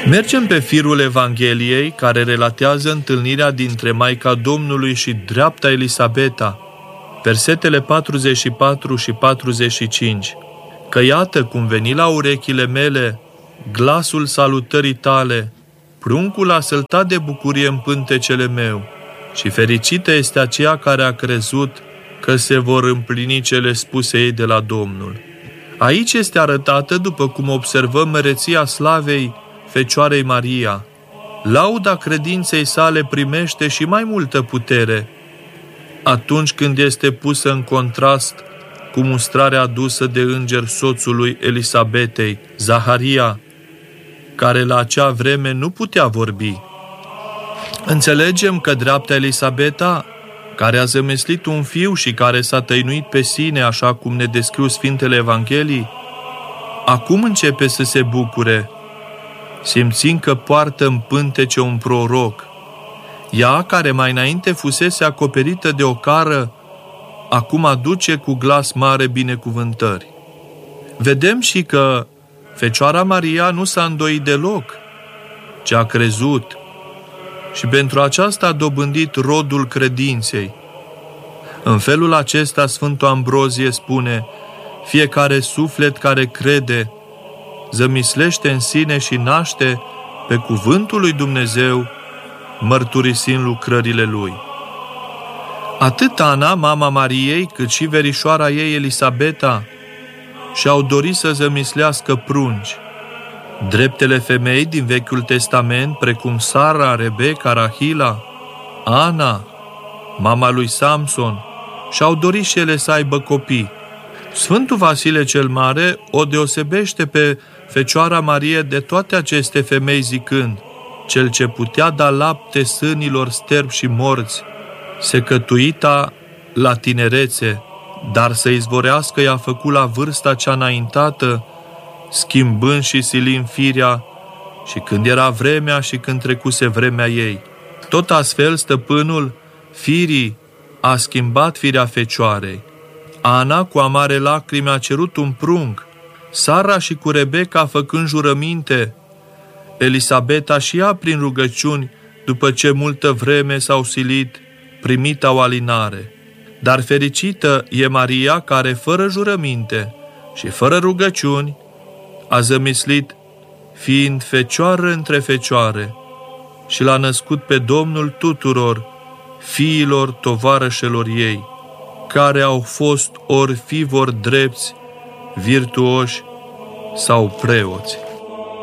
Mergem pe firul Evangheliei care relatează întâlnirea dintre Maica Domnului și dreapta Elisabeta, versetele 44 și 45. Că iată cum veni la urechile mele glasul salutării tale, pruncul a săltat de bucurie în pântecele meu și fericită este aceea care a crezut că se vor împlini cele spuse ei de la Domnul. Aici este arătată, după cum observăm, măreția slavei Fecioarei Maria. Lauda credinței sale primește și mai multă putere atunci când este pusă în contrast cu mustrarea adusă de înger soțului Elisabetei, Zaharia, care la acea vreme nu putea vorbi. Înțelegem că dreapta Elisabeta, care a zămislit un fiu și care s-a tăinuit pe sine, așa cum ne descriu Sfintele Evanghelii, acum începe să se bucure, simțind că poartă în pântece un proroc. Ea, care mai înainte fusese acoperită de o cară, acum aduce cu glas mare binecuvântări. Vedem și că Fecioara Maria nu s-a îndoit deloc, ci a crezut și pentru aceasta a dobândit rodul credinței. În felul acesta Sfântul Ambrozie spune: fiecare suflet care crede zămislește în sine și naște pe cuvântul lui Dumnezeu, mărturisind lucrările lui. Atât Ana, mama Mariei, cât și verișoara ei Elisabeta și-au dorit să zămislească prunci. Dreptele femei din Vechiul Testament, precum Sara, Rebecca, Rahila, Ana, mama lui Samson, și-au dorit și ele să aibă copii. Sfântul Vasile cel Mare o deosebește pe Fecioara Marie de toate aceste femei zicând: cel ce putea da lapte sânilor sterbi și morți, secătuita la tinerețe, dar să izvorească i-a făcut la vârsta cea înaintată, schimbând și silind firea, și când era vremea și când trecuse vremea ei. Tot astfel stăpânul firii a schimbat firea Fecioarei. Ana cu amare lacrimi a cerut un prunc, Sara și cu Rebecca făcând jurăminte, Elisabeta și ea prin rugăciuni, după ce multă vreme s-au silit, primit o alinare. Dar fericită e Maria care, fără jurăminte și fără rugăciuni, a zămislit, fiind fecioară între fecioare, și l-a născut pe Domnul tuturor fiilor tovarășelor ei, care au fost ori fi vor drepți, virtuoși sau preoți.